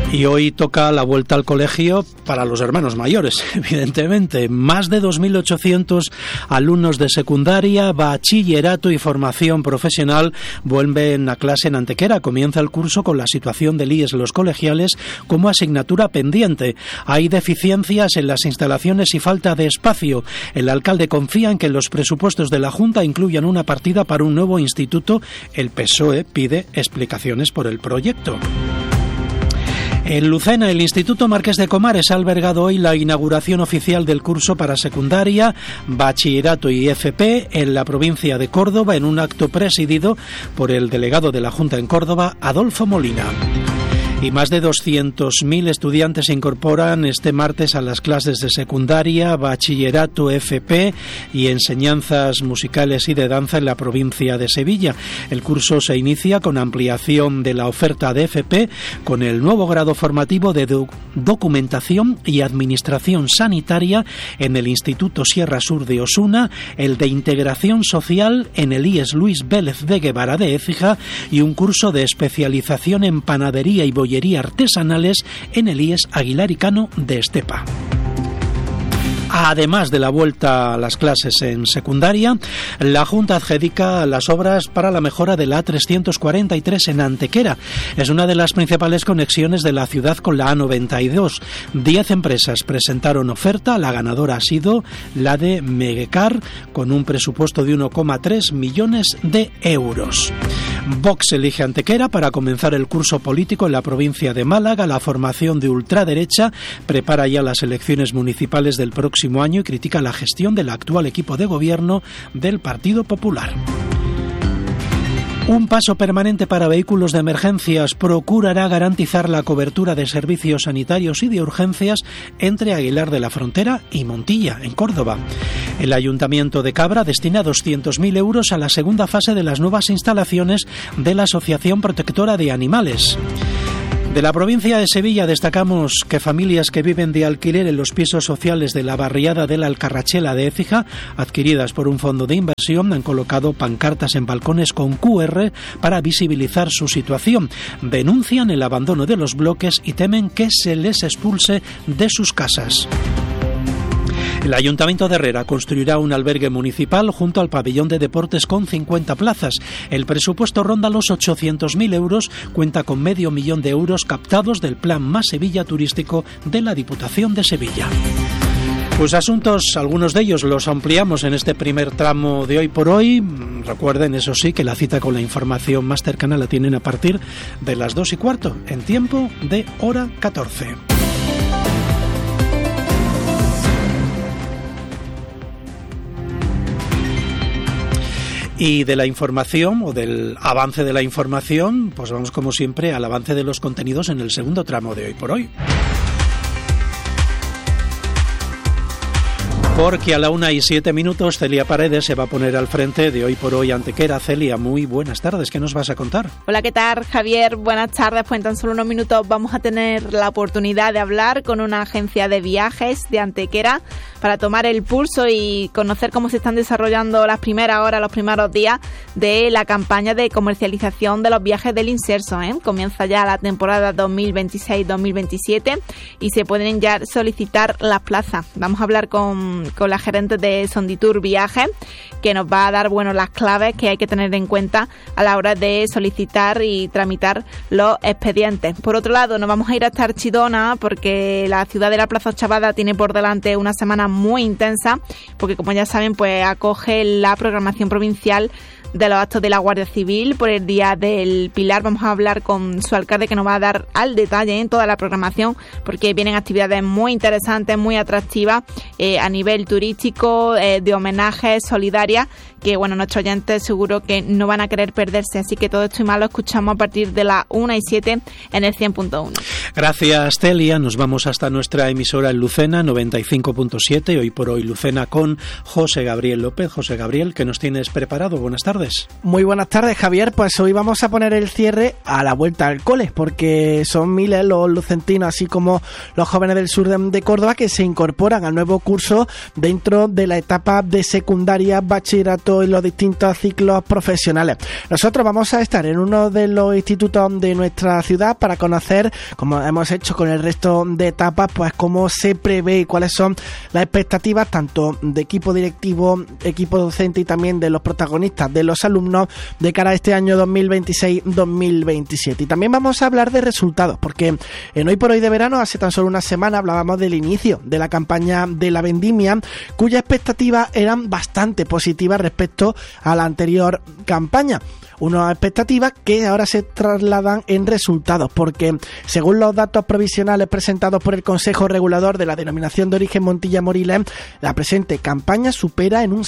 Y hoy toca la vuelta al colegio para los hermanos mayores, evidentemente. Más de 2.800 alumnos de secundaria, bachillerato y formación profesional vuelven a clase en Antequera. Comienza el curso con la situación del IES los colegiales como asignatura pendiente. Hay deficiencias en las instalaciones y falta de espacio. El alcalde confía en que los presupuestos de la Junta incluyan una partida para un nuevo instituto. El PSOE pide explicaciones por el proyecto. En Lucena, el Instituto Marqués de Comares ha albergado hoy la inauguración oficial del curso para secundaria, bachillerato y FP en la provincia de Córdoba, en un acto presidido por el delegado de la Junta en Córdoba, Adolfo Molina. Y más de 200.000 estudiantes se incorporan este martes a las clases de secundaria, bachillerato, FP y enseñanzas musicales y de danza en la provincia de Sevilla. El curso se inicia con ampliación de la oferta de FP, con el nuevo grado formativo de documentación y administración sanitaria en el Instituto Sierra Sur de Osuna, el de integración social en el IES Luis Vélez de Guevara de Écija y un curso de especialización en panadería y bollería artesanales en el IES Aguilar y Cano de Estepa. Además de la vuelta a las clases en secundaria, la Junta adjudica las obras para la mejora de la A343 en Antequera. Es una de las principales conexiones de la ciudad con la A92. 10 empresas presentaron oferta. La ganadora ha sido la de Megecar, con un presupuesto de 1,3 millones de euros. Vox elige Antequera para comenzar el curso político en la provincia de Málaga. La formación de ultraderecha prepara ya las elecciones municipales del próximo año y critica la gestión del actual equipo de gobierno del Partido Popular. Un paso permanente para vehículos de emergencias procurará garantizar la cobertura de servicios sanitarios y de urgencias entre Aguilar de la Frontera y Montilla, en Córdoba. El Ayuntamiento de Cabra destina 200.000 euros a la segunda fase de las nuevas instalaciones de la Asociación Protectora de Animales. De la provincia de Sevilla destacamos que familias que viven de alquiler en los pisos sociales de la barriada de la Alcarrachela de Écija, adquiridas por un fondo de inversión, han colocado pancartas en balcones con QR para visibilizar su situación. Denuncian el abandono de los bloques y temen que se les expulse de sus casas. El Ayuntamiento de Herrera construirá un albergue municipal junto al pabellón de deportes con 50 plazas. El presupuesto ronda los 800.000 euros, cuenta con $500.000 de euros captados del Plan Más Sevilla Turístico de la Diputación de Sevilla. Pues asuntos, algunos de ellos los ampliamos en este primer tramo de Hoy por Hoy. Recuerden, eso sí, que la cita con la información más cercana la tienen a partir de las 2:15, en tiempo de hora 14. Y de la información, o del avance de la información, pues vamos como siempre al avance de los contenidos en el segundo tramo de Hoy por Hoy. Porque a la 1:07 Celia Paredes se va a poner al frente de Hoy por Hoy Antequera. Celia, muy buenas tardes, ¿qué nos vas a contar? Hola, ¿qué tal, Javier? Buenas tardes, pues en tan solo unos minutos vamos a tener la oportunidad de hablar con una agencia de viajes de Antequera para tomar el pulso y conocer cómo se están desarrollando las primeras horas, los primeros días de la campaña de comercialización de los viajes del Inserso. Comienza ya la temporada 2026-2027 y se pueden ya solicitar las plazas. Vamos a hablar con la gerente de Sonditur Viajes, que nos va a dar las claves que hay que tener en cuenta a la hora de solicitar y tramitar los expedientes. Por otro lado, nos vamos a ir hasta Archidona, porque la ciudad de la Plaza Ochavada tiene por delante una semana muy intensa, porque como ya saben, pues acoge la programación provincial de los actos de la Guardia Civil por el Día del Pilar. Vamos a hablar con su alcalde, que nos va a dar al detalle en toda la programación, porque vienen actividades muy interesantes, muy atractivas a nivel turístico, de homenajes, solidarias, que nuestros oyentes seguro que no van a querer perderse. Así que todo esto y más lo escuchamos a partir de las 1:07 en el 100.1. Gracias, Celia. Nos vamos hasta nuestra emisora en Lucena, 95.7, Hoy por Hoy Lucena, con José Gabriel López. José Gabriel, ¿qué nos tienes preparado? Buenas tardes. tardes. Muy buenas tardes, Javier. Pues hoy vamos a poner el cierre a la vuelta al cole, porque son miles los lucentinos, así como los jóvenes del sur de Córdoba, que se incorporan al nuevo curso dentro de la etapa de secundaria, bachillerato y los distintos ciclos profesionales. Nosotros vamos a estar en uno de los institutos de nuestra ciudad para conocer, como hemos hecho con el resto de etapas, pues cómo se prevé y cuáles son las expectativas tanto de equipo directivo, equipo docente y también de los protagonistas, de los alumnos, de cara a este año 2026-2027. Y también vamos a hablar de resultados, porque en Hoy por Hoy de verano, hace tan solo una semana, hablábamos del inicio de la campaña de la vendimia, cuyas expectativas eran bastante positivas respecto a la anterior campaña. Unas expectativas que ahora se trasladan en resultados, porque según los datos provisionales presentados por el Consejo Regulador de la Denominación de Origen Montilla Moriles, la presente campaña supera en un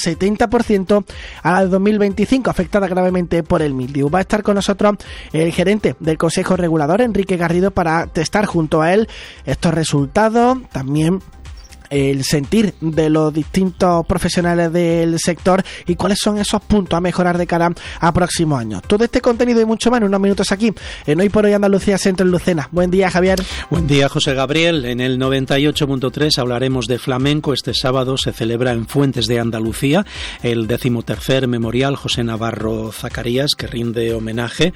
70% a la de 2025, afectada gravemente por el mildiu. Va a estar con nosotros el gerente del Consejo Regulador, Enrique Garrido, para testar junto a él estos resultados, también el sentir de los distintos profesionales del sector y cuáles son esos puntos a mejorar de cara a próximos años. Todo este contenido y mucho más en unos minutos aquí en Hoy por Hoy Andalucía Centro en Lucena. Buen día, Javier. Buen día, José Gabriel. En el 98.3 hablaremos de flamenco. Este sábado se celebra en Fuentes de Andalucía el 13º Memorial José Navarro Zacarías, que rinde homenaje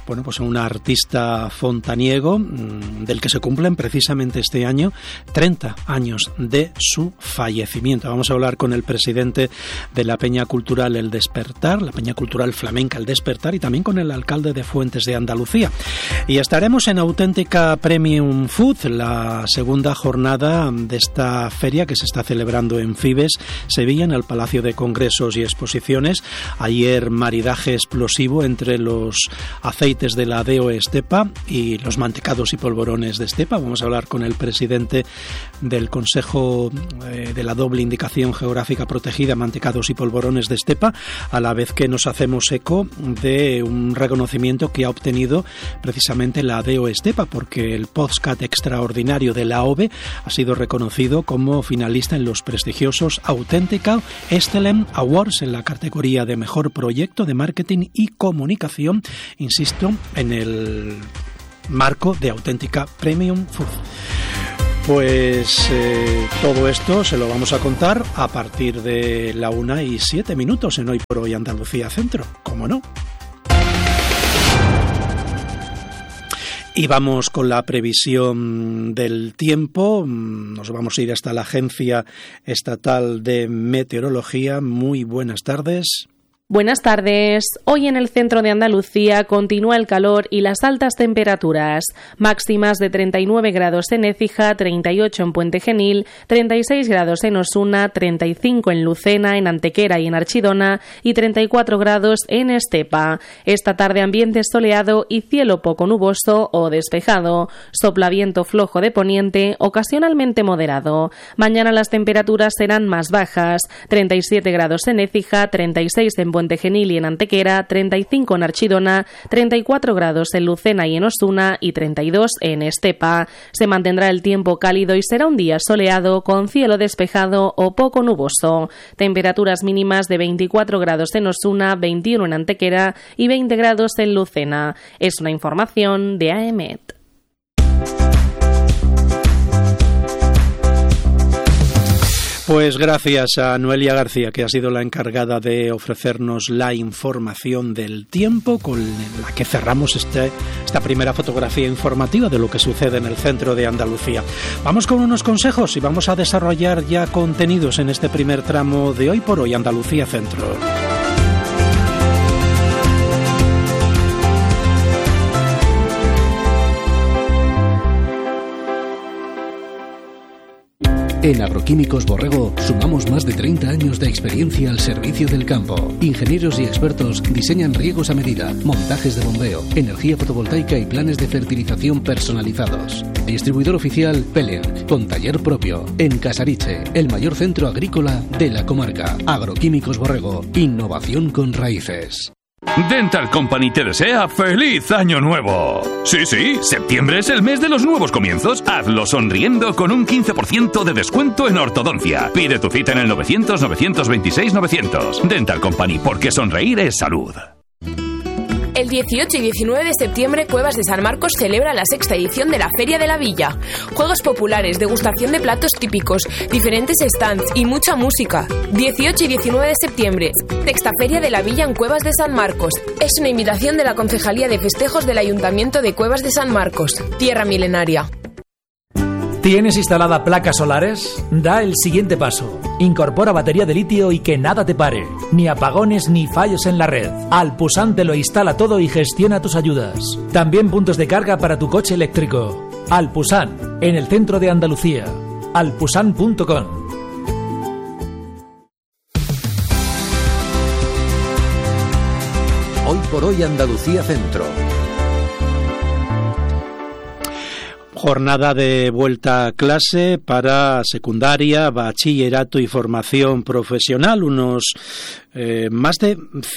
a un artista fontaniego del que se cumplen precisamente este año 30 años de su fallecimiento. Vamos a hablar con el presidente de la Peña Cultural El Despertar, la Peña Cultural Flamenca El Despertar, y también con el alcalde de Fuentes de Andalucía. Y estaremos en Auténtica Premium Food, la segunda jornada de esta feria que se está celebrando en Fibes, Sevilla, en el Palacio de Congresos y Exposiciones. Ayer maridaje explosivo entre los aceites de la DO Estepa y los mantecados y polvorones de Estepa. Vamos a hablar con el presidente del Consejo de la doble indicación geográfica protegida, mantecados y polvorones de Estepa, a la vez que nos hacemos eco de un reconocimiento que ha obtenido precisamente la DO Estepa, porque el podcast extraordinario de la OVE ha sido reconocido como finalista en los prestigiosos Authentica Excellent Awards en la categoría de mejor proyecto de marketing y comunicación, insisto, en el marco de Auténtica Premium Food. Pues todo esto se lo vamos a contar a partir de la 1:07 en Hoy por Hoy Andalucía Centro, ¿cómo no? Y vamos con la previsión del tiempo. Nos vamos a ir hasta la Agencia Estatal de Meteorología. Muy buenas tardes. Buenas tardes. Hoy en el centro de Andalucía continúa el calor y las altas temperaturas. Máximas de 39 grados en Écija, 38 en Puente Genil, 36 grados en Osuna, 35 en Lucena, en Antequera y en Archidona y 34 grados en Estepa. Esta tarde ambiente soleado y cielo poco nuboso o despejado. Sopla viento flojo de poniente, ocasionalmente moderado. Mañana las temperaturas serán más bajas. 37 grados en Écija, 36 en Puente Genil y en Antequera, 35 en Archidona, 34 grados en Lucena y en Osuna y 32 en Estepa. Se mantendrá el tiempo cálido y será un día soleado con cielo despejado o poco nuboso. Temperaturas mínimas de 24 grados en Osuna, 21 en Antequera y 20 grados en Lucena. Es una información de AEMET. Pues gracias a Noelia García, que ha sido la encargada de ofrecernos la información del tiempo, con la que cerramos esta primera fotografía informativa de lo que sucede en el centro de Andalucía. Vamos con unos consejos y vamos a desarrollar ya contenidos en este primer tramo de Hoy por Hoy Andalucía Centro. En Agroquímicos Borrego sumamos más de 30 años de experiencia al servicio del campo. Ingenieros y expertos diseñan riegos a medida, montajes de bombeo, energía fotovoltaica y planes de fertilización personalizados. Distribuidor oficial Pelen, con taller propio, en Casariche, el mayor centro agrícola de la comarca. Agroquímicos Borrego, innovación con raíces. Dental Company te desea ¡Feliz Año Nuevo! Sí, septiembre es el mes de los nuevos comienzos. Hazlo sonriendo con un 15% de descuento en ortodoncia. Pide tu cita en el 900-926-900. Dental Company, porque sonreír es salud. El 18 y 19 de septiembre, Cuevas de San Marcos celebra la 6ª edición de la Feria de la Villa. Juegos populares, degustación de platos típicos, diferentes stands y mucha música. 18 y 19 de septiembre, 6ª Feria de la Villa en Cuevas de San Marcos. Es una invitación de la Concejalía de Festejos del Ayuntamiento de Cuevas de San Marcos, tierra milenaria. ¿Tienes instalada placas solares? Da el siguiente paso. Incorpora batería de litio y que nada te pare. Ni apagones ni fallos en la red. Alpusan te lo instala todo y gestiona tus ayudas. También puntos de carga para tu coche eléctrico. Alpusan, en el centro de Andalucía. alpusan.com. Hoy por hoy Andalucía Centro. Jornada de vuelta a clase para secundaria, bachillerato y formación profesional. Unos más de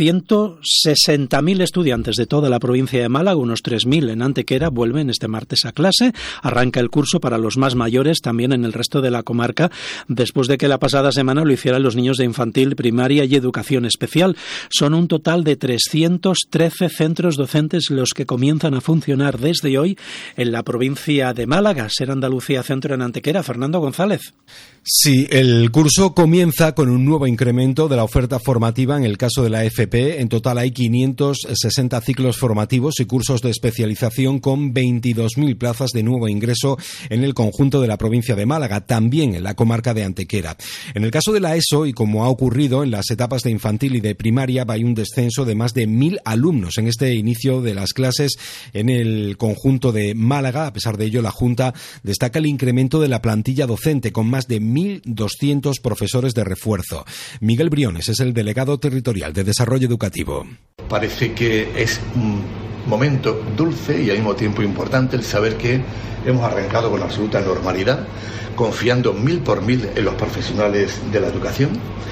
160.000 estudiantes de toda la provincia de Málaga, unos 3.000 en Antequera, vuelven este martes a clase. Arranca el curso para los más mayores también en el resto de la comarca, después de que la pasada semana lo hicieran los niños de infantil, primaria y educación especial. Son un total de 313 centros docentes los que comienzan a funcionar desde hoy en la provincia de Málaga. Ser Andalucía Centro en Antequera. Fernando González. Sí, el curso comienza con un nuevo incremento de la oferta formativa en el caso de la FP. En total hay 560 ciclos formativos y cursos de especialización con 22.000 plazas de nuevo ingreso en el conjunto de la provincia de Málaga, también en la comarca de Antequera. En el caso de la ESO, y como ha ocurrido en las etapas de infantil y de primaria, hay un descenso de más de 1.000 alumnos en este inicio de las clases en el conjunto de Málaga. A pesar de ello, la Junta destaca el incremento de la plantilla docente con más de 1.200 profesores de refuerzo. Miguel Briones es el delegado territorial de Desarrollo Educativo. Parece que es un momento dulce y al mismo tiempo importante el saber que hemos arrancado con absoluta normalidad, confiando 1.000 por 1.000 en los profesionales de la educación.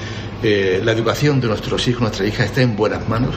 La educación de nuestros hijos, nuestras hijas está en buenas manos.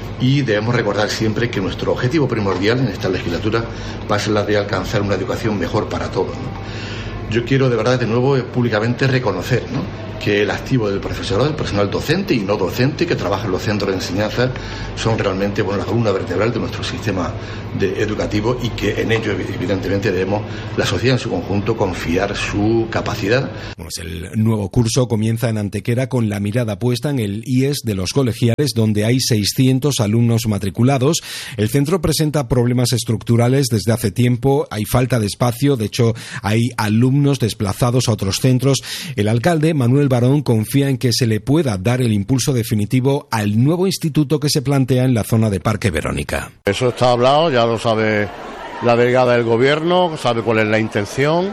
Y debemos recordar siempre que nuestro objetivo primordial en esta legislatura va a ser la de alcanzar una educación mejor para todos, ¿no? Yo quiero de verdad de nuevo públicamente reconocer, ¿no?, que el activo del profesorado, del personal docente y no docente que trabaja en los centros de enseñanza son realmente la columna vertebral de nuestro sistema educativo y que en ello evidentemente debemos, la sociedad en su conjunto, confiar su capacidad. El nuevo curso comienza en Antequera con la mirada puesta en el IES de los colegiales, donde hay 600 alumnos matriculados. El centro presenta problemas estructurales desde hace tiempo, hay falta de espacio, de hecho hay alumnos desplazados a otros centros. El alcalde, Manuel Barón, confía en que se le pueda dar el impulso definitivo al nuevo instituto que se plantea en la zona de Parque Verónica. Eso está hablado, ya lo sabe la delegada del gobierno, sabe cuál es la intención,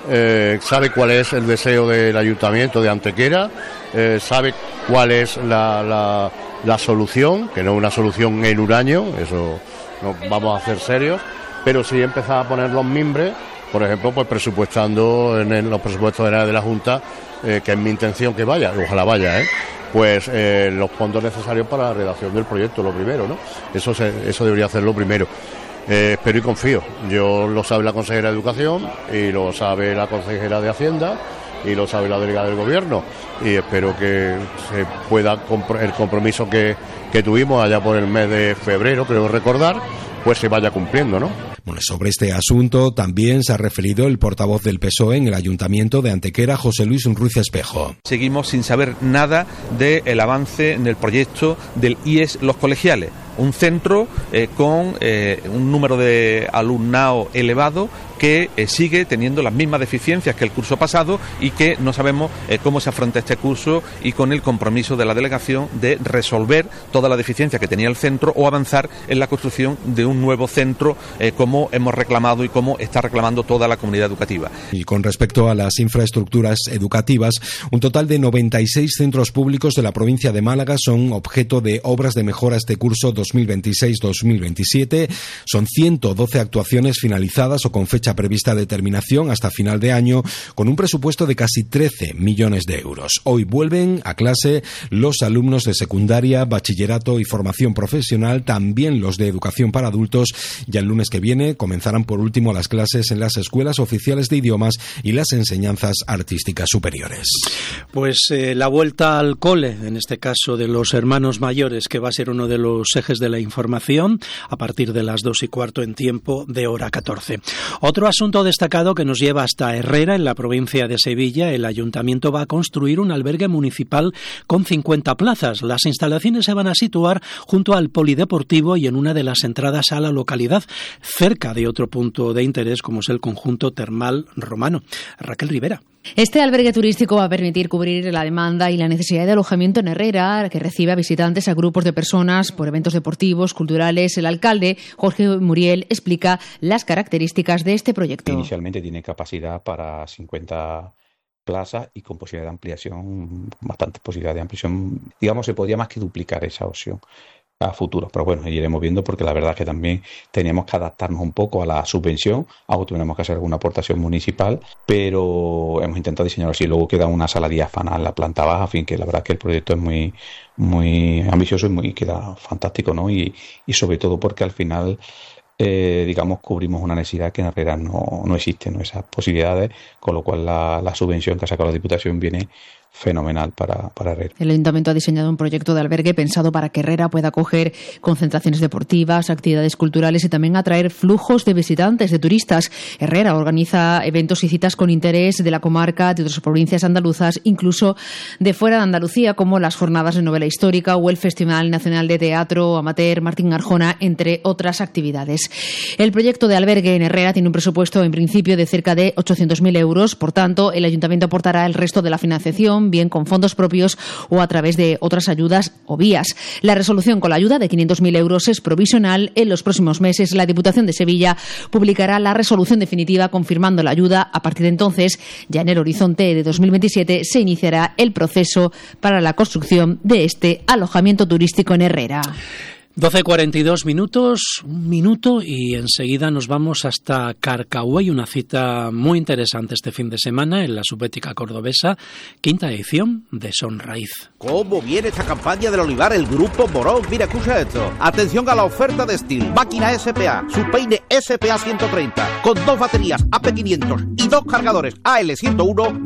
sabe cuál es el deseo del ayuntamiento de Antequera, sabe cuál es la solución, que no es una solución en un año, eso no vamos a ser serios, pero sí empezar a poner los mimbres, por ejemplo, pues presupuestando en los presupuestos de la Junta, que es mi intención que vaya, ojalá vaya, pues los fondos necesarios para la redacción del proyecto, lo primero, ¿no? Eso debería ser lo primero. Espero y confío. Yo lo sabe la consejera de Educación y lo sabe la consejera de Hacienda y lo sabe la delegada del Gobierno y espero que se pueda el compromiso que tuvimos allá por el mes de febrero, creo recordar, pues se vaya cumpliendo, ¿no? Bueno, sobre este asunto también se ha referido el portavoz del PSOE en el Ayuntamiento de Antequera, José Luis Ruiz Espejo. Seguimos sin saber nada del avance en el proyecto del IES Los Colegiales, un centro con un número de alumnado elevado que sigue teniendo las mismas deficiencias que el curso pasado y que no sabemos cómo se afronta este curso y con el compromiso de la delegación de resolver todas las deficiencias que tenía el centro o avanzar en la construcción de un nuevo centro como hemos reclamado y como está reclamando toda la comunidad educativa. Y con respecto a las infraestructuras educativas, un total de 96 centros públicos de la provincia de Málaga son objeto de obras de mejora este curso 2026-2027. Son 112 actuaciones finalizadas o con fecha prevista de terminación hasta final de año, con un presupuesto de casi 13 millones de euros. Hoy vuelven a clase los alumnos de secundaria, bachillerato y formación profesional, también los de educación para adultos, y el lunes que viene comenzarán por último las clases en las escuelas oficiales de idiomas y las enseñanzas artísticas superiores. Pues la vuelta al cole, en este caso de los hermanos mayores, que va a ser uno de los ejes de la información a partir de las 2:15 en tiempo de hora 14. Otro asunto destacado que nos lleva hasta Herrera, en la provincia de Sevilla. El ayuntamiento va a construir un albergue municipal con 50 plazas. Las instalaciones se van a situar junto al polideportivo y en una de las entradas a la localidad, cerca de otro punto de interés como es el conjunto termal romano. Raquel Rivera. Este albergue turístico va a permitir cubrir la demanda y la necesidad de alojamiento en Herrera, que recibe a visitantes, a grupos de personas por eventos deportivos, culturales. El alcalde, Jorge Muriel, explica las características de este proyecto. Inicialmente tiene capacidad para 50 plazas y con posibilidad de ampliación, bastante posibilidad de ampliación. Digamos, se podría más que duplicar esa opción a futuro, pero bueno, iremos viendo, porque la verdad es que también teníamos que adaptarnos un poco a la subvención, algo tuvimos que hacer alguna aportación municipal, pero hemos intentado diseñarlo así. Luego queda una sala diáfana en la planta baja, en fin, que la verdad es que el proyecto es muy ambicioso y queda fantástico, ¿no? Y sobre todo porque al final digamos, cubrimos una necesidad que en Herrera no existe, ¿no? Esas posibilidades, con lo cual la subvención que ha sacado la Diputación viene fenomenal para Herrera. El Ayuntamiento ha diseñado un proyecto de albergue pensado para que Herrera pueda acoger concentraciones deportivas, actividades culturales y también atraer flujos de visitantes, de turistas. Herrera organiza eventos y citas con interés de la comarca, de otras provincias andaluzas, incluso de fuera de Andalucía, como las jornadas de novela histórica o el Festival Nacional de Teatro Amateur Martín Arjona, entre otras actividades. El proyecto de albergue en Herrera tiene un presupuesto en principio de cerca de 800.000 euros. Por tanto, el Ayuntamiento aportará el resto de la financiación, bien con fondos propios o a través de otras ayudas o vías. La resolución con la ayuda de 500.000 euros es provisional. En los próximos meses, la Diputación de Sevilla publicará la resolución definitiva confirmando la ayuda. A partir de entonces, ya en el horizonte de 2027, se iniciará el proceso para la construcción de este alojamiento turístico en Herrera. 12:42 minutos, un minuto y enseguida nos vamos hasta Carcahuey, una cita muy interesante este fin de semana en la Subética Cordobesa, quinta edición de Sonraíz. ¿Cómo viene esta campaña del olivar? El Grupo Morón. Mira, escucha esto. Atención a la oferta de Steel. Máquina SPA, su peine SPA 130, con 2 baterías AP500 y 2 cargadores AL101,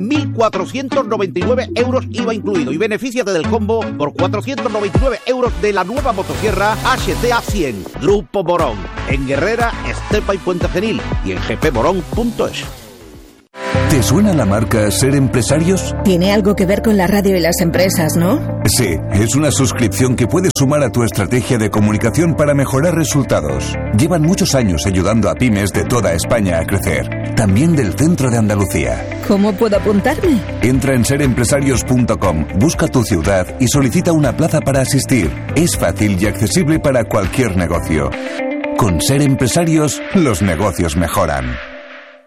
1.499 euros IVA incluido, y benefíciate del combo por 499 euros de la nueva motosierra HTA 100. Grupo Morón, en Herrera, Estepa y Puente Genil, y en gpmorón.es. ¿Te suena la marca Ser Empresarios? Tiene algo que ver con la radio y las empresas, ¿no? Sí, es una suscripción que puedes sumar a tu estrategia de comunicación para mejorar resultados. Llevan muchos años ayudando a pymes de toda España a crecer, también del centro de Andalucía. ¿Cómo puedo apuntarme? Entra en serempresarios.com, busca tu ciudad y solicita una plaza para asistir. Es fácil y accesible para cualquier negocio. Con Ser Empresarios, los negocios mejoran.